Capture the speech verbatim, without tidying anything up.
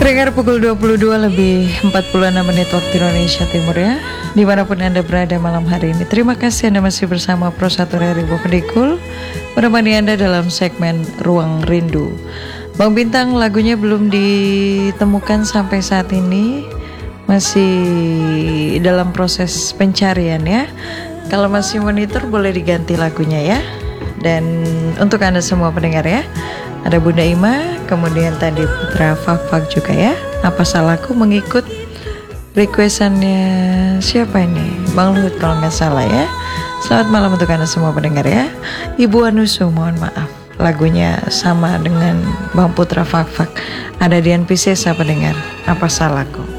Pendengar pukul dua puluh dua lebih empat puluh enam menit waktu Indonesia Timur ya. Dimanapun Anda berada malam hari ini, terima kasih Anda masih bersama Pro satu Ribu Pendikul, menemani Anda dalam segmen Ruang Rindu. Bang Bintang, lagunya belum ditemukan sampai saat ini, masih dalam proses pencarian ya. Kalau masih monitor boleh diganti lagunya ya. Dan untuk Anda semua pendengar ya, ada Bunda Ima, kemudian tadi Putra Fak-Fak juga ya. Apa salahku mengikut requestannya siapa ini? Bang Luhut kalau nggak salah ya. Selamat malam untuk Anda semua pendengar ya. Ibu Anusu, mohon maaf, lagunya sama dengan Bang Putra Fak-Fak. Ada Dian Piscesa pendengar. Apa salahku?